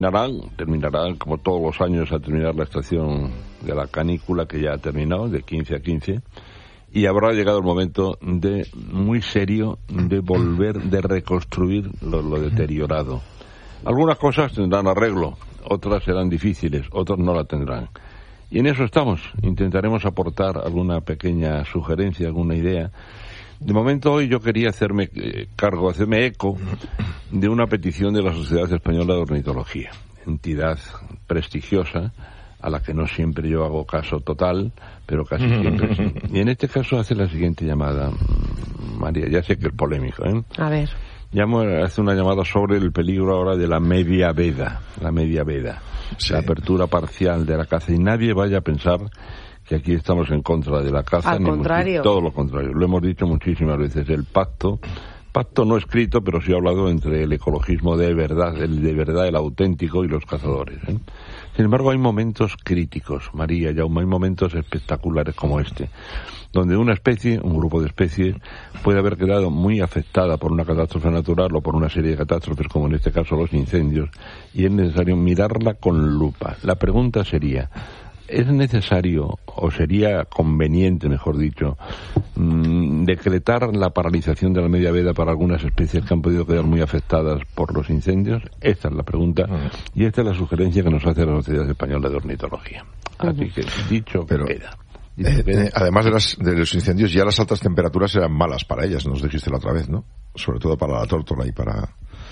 Terminarán como todos los años a terminar la estación de la canícula, que ya ha terminado, de 15 a 15, y habrá llegado el momento muy serio de volver, de reconstruir lo deteriorado. Algunas cosas tendrán arreglo, otras serán difíciles, otras no la tendrán. Y en eso estamos. Intentaremos aportar alguna pequeña sugerencia, alguna idea. De momento hoy yo quería hacerme eco de una petición de la Sociedad Española de Ornitología, entidad prestigiosa, a la que no siempre yo hago caso total, pero casi siempre sí. Y en este caso hace la siguiente llamada, María, ya sé que es polémico, ¿eh? A ver. Hace una llamada sobre el peligro ahora de la media veda, sí. La apertura parcial de la caza, y nadie vaya a pensar que aquí estamos en contra de la caza. Al contrario. Todo lo contrario, lo hemos dicho muchísimas veces, el pacto no escrito, pero sí hablado entre el ecologismo de verdad, el auténtico, y los cazadores, ¿eh? Sin embargo, hay momentos críticos, María, hay momentos espectaculares como este, donde un grupo de especies, puede haber quedado muy afectada por una catástrofe natural o por una serie de catástrofes, como en este caso los incendios, y es necesario mirarla con lupa. La pregunta sería, ¿es necesario, o sería conveniente, mejor dicho, decretar la paralización de la media veda para algunas especies que han podido quedar muy afectadas por los incendios? Esta es la pregunta, y esta es la sugerencia que nos hace la Sociedad Española de Ornitología. Así que, dicho queda. Además de los incendios, ya las altas temperaturas eran malas para ellas, nos dijiste la otra vez, ¿no? Sobre todo para la tórtola y para...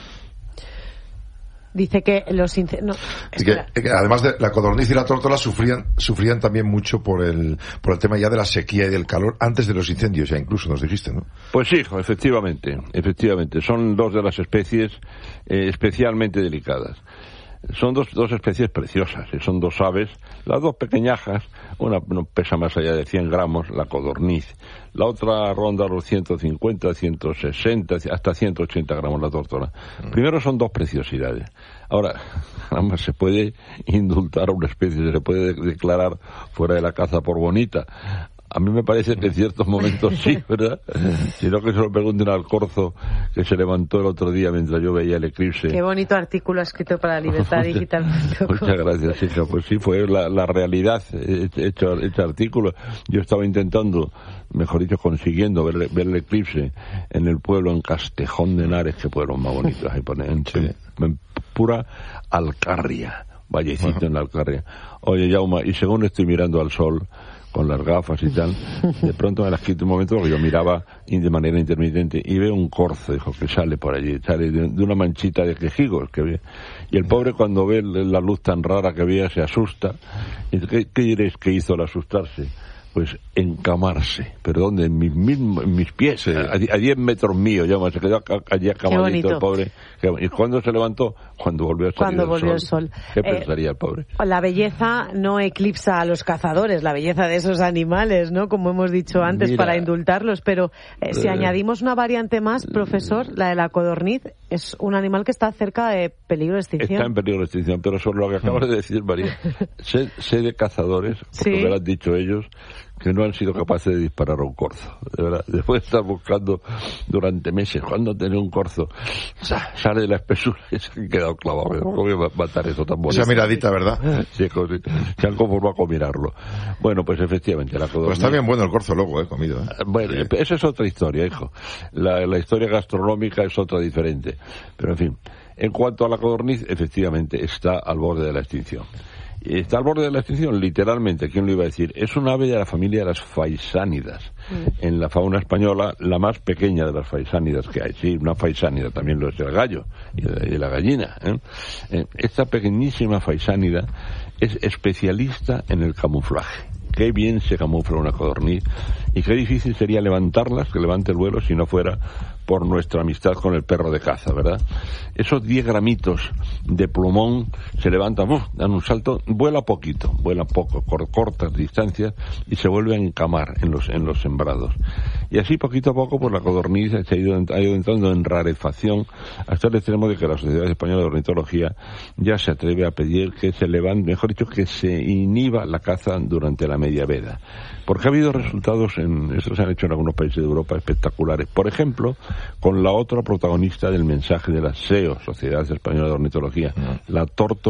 Dice que los incendios... Además de la codorniz y la tórtola sufrían también mucho por el tema ya de la sequía y del calor antes de los incendios, ya incluso nos dijiste, ¿no? Pues sí, efectivamente. Son dos de las especies especialmente delicadas. Son dos especies preciosas, son dos aves, las dos pequeñajas, una no pesa más allá de 100 gramos, la codorniz, la otra ronda los 150, 160, hasta 180 gramos la tórtola. Primero son dos preciosidades. Ahora, además se puede indultar a una especie, se le puede declarar fuera de la caza por bonita. A mí me parece que en ciertos momentos sí, ¿verdad? Sino que se lo pregunten al corzo que se levantó el otro día mientras yo veía el eclipse. Qué bonito artículo has escrito para Libertad Digital. Muchas gracias, hija. Pues sí, fue la realidad hecho artículo. Yo estaba intentando, mejor dicho, consiguiendo ver el eclipse en el pueblo, en Castejón de Henares, que pueblo más bonito. Ahí pone, en pura Alcarria, vallecito en la Alcarria. Oye, Jauma, y según estoy mirando al sol, con las gafas y tal, de pronto me las quito un momento porque yo miraba de manera intermitente y veo un corzo, dijo, que sale por allí, sale de una manchita de quejigos que ve. Y el pobre, cuando ve la luz tan rara que veía, se asusta. ¿Y qué diréis que hizo al asustarse? Pues encamarse. ¿Pero dónde? En mis pies, a 10 metros míos, ya se quedó allí acamadito el pobre. ¿Y cuándo se levantó? Cuando volvió a salir el sol. ¿Qué pensaría el pobre? La belleza no eclipsa a los cazadores, la belleza de esos animales, ¿no? Como hemos dicho antes, para indultarlos. Pero si añadimos una variante más, profesor, la de la codorniz, es un animal que está cerca de peligro de extinción. Está en peligro de extinción, pero sobre lo que acabas de decir, María, sé de cazadores, porque me lo han dicho ellos, que no han sido capaces de disparar a un corzo, de verdad. Después de estar buscando durante meses cuándo tener un corzo, sale de la espesura y se han quedado clavados. ¿Cómo voy a matar eso tan bonito? Esa miradita, ¿verdad? Sí, se han conformado con mirarlo. Bueno, pues efectivamente la codorniz... Pues está bien bueno el corzo luego, comido. Bueno, sí. Esa es otra historia, hijo. La historia gastronómica es otra diferente. Pero en fin, en cuanto a la codorniz, efectivamente está al borde de la extinción. Está al borde de la extinción, literalmente, ¿quién lo iba a decir? Es un ave de la familia de las faisánidas. En la fauna española, la más pequeña de las faisánidas que hay. Sí, una faisánida también lo es el gallo y de la gallina, ¿eh? Esta pequeñísima faisánida es especialista en el camuflaje. Qué bien se camufla una codorniz y qué difícil sería levantarlas, que levante el vuelo, si no fuera por nuestra amistad con el perro de caza, ¿verdad? Esos 10 gramitos de plumón se levantan, dan un salto, vuela poquito, vuela poco, cortas distancias y se vuelve a encamar en los sembrados. Y así poquito a poco, pues la codorniz ha ido entrando en rarefacción hasta el extremo de que la Sociedad Española de Ornitología ya se atreve a pedir que se levante, mejor dicho, que se inhiba la caza durante la media veda. Porque ha habido resultados, eso se han hecho en algunos países de Europa, espectaculares. Por ejemplo, con la otra protagonista del mensaje de la SEO, Sociedad Española de Ornitología, la tórtola